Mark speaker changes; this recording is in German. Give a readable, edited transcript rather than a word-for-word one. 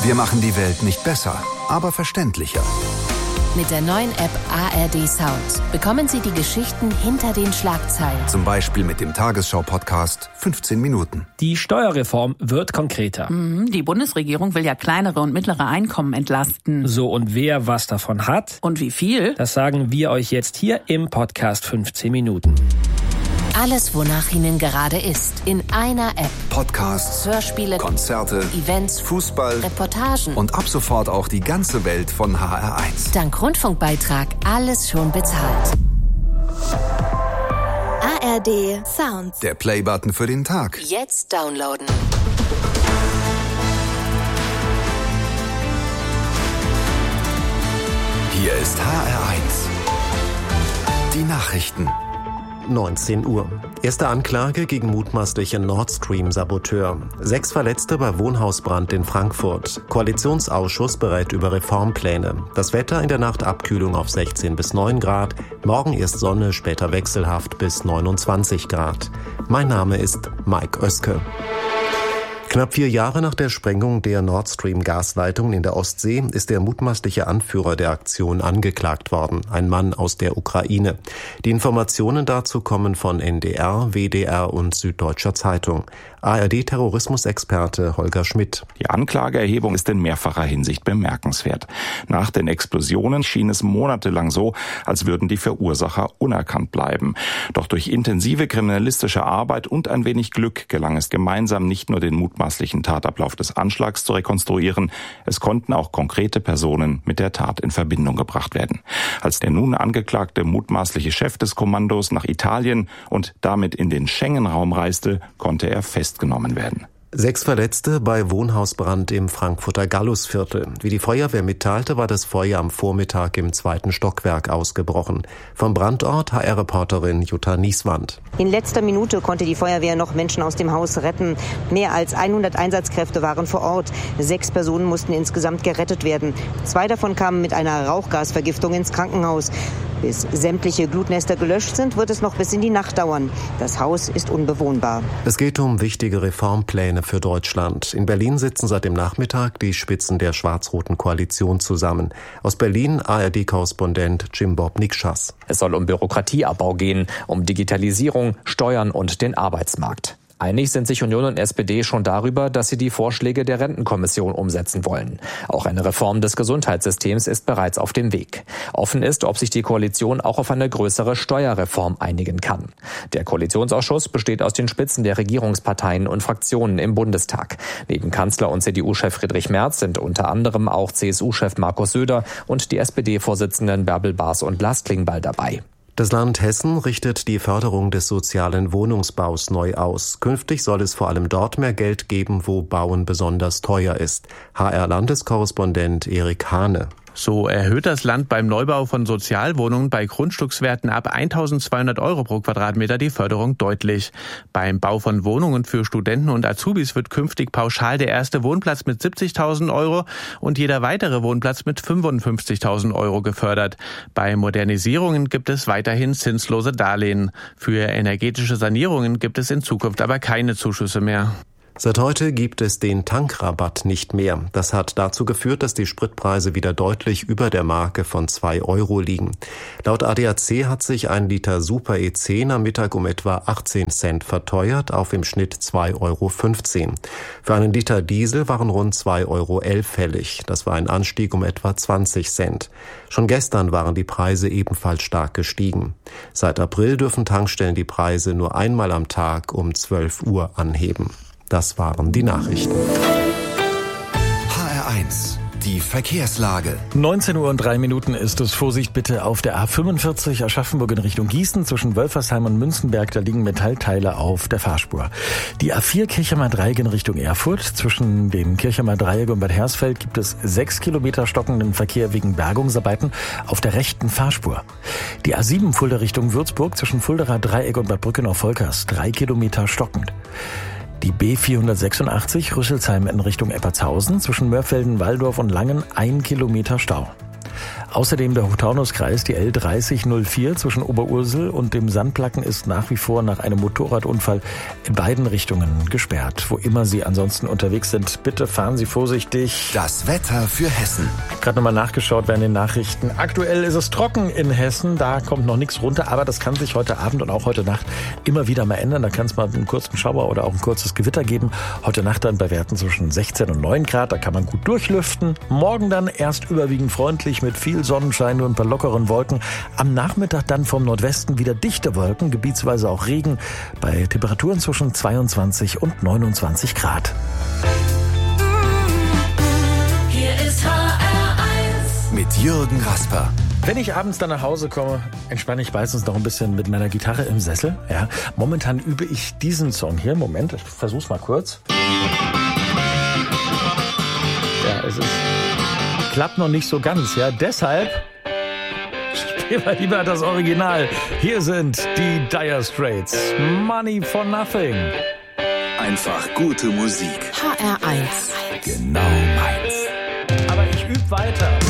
Speaker 1: Wir machen die Welt nicht besser, aber verständlicher.
Speaker 2: Mit der neuen App ARD Sound bekommen Sie die Geschichten hinter den Schlagzeilen.
Speaker 1: Zum Beispiel mit dem Tagesschau-Podcast 15 Minuten.
Speaker 3: Die Steuerreform wird konkreter.
Speaker 4: Die Bundesregierung will ja kleinere und mittlere Einkommen entlasten.
Speaker 3: So, und wer was davon hat?
Speaker 4: Und wie viel?
Speaker 3: Das sagen wir euch jetzt hier im Podcast 15 Minuten.
Speaker 2: Alles, wonach Ihnen gerade ist, in einer App.
Speaker 1: Podcasts,
Speaker 2: Hörspiele,
Speaker 1: Konzerte,
Speaker 2: Events,
Speaker 1: Fußball,
Speaker 2: Reportagen
Speaker 1: und ab sofort auch die ganze Welt von HR1.
Speaker 2: Dank Rundfunkbeitrag alles schon bezahlt.
Speaker 5: ARD Sound.
Speaker 1: Der Playbutton für den Tag.
Speaker 2: Jetzt downloaden.
Speaker 1: Hier ist HR1. Die Nachrichten.
Speaker 6: 19 Uhr. Erste Anklage gegen mutmaßlichen Nord Stream-Saboteur. 6 Verletzte bei Wohnhausbrand in Frankfurt. Koalitionsausschuss berät über Reformpläne. Das Wetter in der Nacht Abkühlung auf 16 bis 9 Grad. Morgen erst Sonne, später wechselhaft bis 29 Grad. Mein Name ist Mike Oeske. Knapp 4 Jahre nach der Sprengung der Nord Stream-Gasleitung in der Ostsee ist der mutmaßliche Anführer der Aktion angeklagt worden, ein Mann aus der Ukraine. Die Informationen dazu kommen von NDR, WDR und Süddeutscher Zeitung. ARD-Terrorismusexperte Holger Schmidt.
Speaker 7: Die Anklageerhebung ist in mehrfacher Hinsicht bemerkenswert. Nach den Explosionen schien es monatelang so, als würden die Verursacher unerkannt bleiben. Doch durch intensive kriminalistische Arbeit und ein wenig Glück gelang es gemeinsam nicht nur den mutmaßlichen Tatablauf des Anschlags zu rekonstruieren, es konnten auch konkrete Personen mit der Tat in Verbindung gebracht werden. Als der nun angeklagte mutmaßliche Chef des Kommandos nach Italien und damit in den Schengen-Raum reiste, konnte er festgenommen werden.
Speaker 6: 6 Verletzte bei Wohnhausbrand im Frankfurter Gallusviertel. Wie die Feuerwehr mitteilte, war das Feuer am Vormittag im 2. Stockwerk ausgebrochen. Vom Brandort HR-Reporterin Jutta Nieswand.
Speaker 8: In letzter Minute konnte die Feuerwehr noch Menschen aus dem Haus retten. Mehr als 100 Einsatzkräfte waren vor Ort. 6 Personen mussten insgesamt gerettet werden. 2 davon kamen mit einer Rauchgasvergiftung ins Krankenhaus. Bis sämtliche Glutnester gelöscht sind, wird es noch bis in die Nacht dauern. Das Haus ist unbewohnbar.
Speaker 6: Es geht um wichtige Reformpläne für Deutschland. In Berlin sitzen seit dem Nachmittag die Spitzen der schwarz-roten Koalition zusammen. Aus Berlin ARD-Korrespondent Jim-Bob Nikschas.
Speaker 9: Es soll um Bürokratieabbau gehen, um Digitalisierung, Steuern und den Arbeitsmarkt. Einig sind sich Union und SPD schon darüber, dass sie die Vorschläge der Rentenkommission umsetzen wollen. Auch eine Reform des Gesundheitssystems ist bereits auf dem Weg. Offen ist, ob sich die Koalition auch auf eine größere Steuerreform einigen kann. Der Koalitionsausschuss besteht aus den Spitzen der Regierungsparteien und Fraktionen im Bundestag. Neben Kanzler und CDU-Chef Friedrich Merz sind unter anderem auch CSU-Chef Markus Söder und die SPD-Vorsitzenden Bärbel Baas und Lars Klingbeil dabei.
Speaker 6: Das Land Hessen richtet die Förderung des sozialen Wohnungsbaus neu aus. Künftig soll es vor allem dort mehr Geld geben, wo Bauen besonders teuer ist. HR-Landeskorrespondent Erik Hane.
Speaker 10: So erhöht das Land beim Neubau von Sozialwohnungen bei Grundstückswerten ab 1.200 € pro Quadratmeter die Förderung deutlich. Beim Bau von Wohnungen für Studenten und Azubis wird künftig pauschal der erste Wohnplatz mit 70.000 € und jeder weitere Wohnplatz mit 55.000 € gefördert. Bei Modernisierungen gibt es weiterhin zinslose Darlehen. Für energetische Sanierungen gibt es in Zukunft aber keine Zuschüsse mehr.
Speaker 6: Seit heute gibt es den Tankrabatt nicht mehr. Das hat dazu geführt, dass die Spritpreise wieder deutlich über der Marke von 2 € liegen. Laut ADAC hat sich ein Liter Super E10 am Mittag um etwa 18 Cent verteuert, auf im Schnitt 2,15 €. Für einen Liter Diesel waren rund 2,11 € fällig. Das war ein Anstieg um etwa 20 Cent. Schon gestern waren die Preise ebenfalls stark gestiegen. Seit April dürfen Tankstellen die Preise nur einmal am Tag um 12 Uhr anheben. Das waren die Nachrichten.
Speaker 1: HR1, die Verkehrslage.
Speaker 11: 19:03 Uhr ist es. Vorsicht bitte auf der A45 Aschaffenburg in Richtung Gießen zwischen Wölfersheim und Münzenberg. Da liegen Metallteile auf der Fahrspur. Die A4 Kirchheimer Dreieck in Richtung Erfurt. Zwischen dem Kirchheimer Dreieck und Bad Hersfeld gibt es 6 Kilometer stockenden Verkehr wegen Bergungsarbeiten auf der rechten Fahrspur. Die A7 Fulda Richtung Würzburg zwischen Fuldaer Dreieck und Bad Brückenau-Volkers 3 Kilometer stockend. Die B486 Rüsselsheim in Richtung Eppertshausen zwischen Mörfelden, Walldorf und Langen 1 Kilometer Stau. Außerdem der Hochtaunuskreis, die L3004 zwischen Oberursel und dem Sandplacken ist nach wie vor nach einem Motorradunfall in beiden Richtungen gesperrt. Wo immer Sie ansonsten unterwegs sind, bitte fahren Sie vorsichtig.
Speaker 1: Das Wetter für Hessen.
Speaker 11: Ich habe gerade nochmal nachgeschaut während den Nachrichten. Aktuell ist es trocken in Hessen, da kommt noch nichts runter, aber das kann sich heute Abend und auch heute Nacht immer wieder mal ändern. Da kann es mal einen kurzen Schauer oder auch ein kurzes Gewitter geben. Heute Nacht dann bei Werten zwischen 16 und 9 Grad, da kann man gut durchlüften. Morgen dann erst überwiegend freundlich mit viel Sonnenschein und ein paar lockeren Wolken. Am Nachmittag dann vom Nordwesten wieder dichte Wolken, gebietsweise auch Regen, bei Temperaturen zwischen 22 und 29 Grad.
Speaker 2: Hier ist HR1
Speaker 1: mit Jürgen Rasper.
Speaker 11: Wenn ich abends dann nach Hause komme, entspanne ich meistens noch ein bisschen mit meiner Gitarre im Sessel. Ja, momentan übe ich diesen Song hier. Moment, ich versuch's mal kurz. Ja, es klappt noch nicht so ganz. Ja, deshalb spielen wir lieber das Original. Hier sind die Dire Straits. Money for Nothing.
Speaker 1: Einfach gute Musik.
Speaker 2: HR1
Speaker 1: Genau meins.
Speaker 11: Aber ich übe weiter.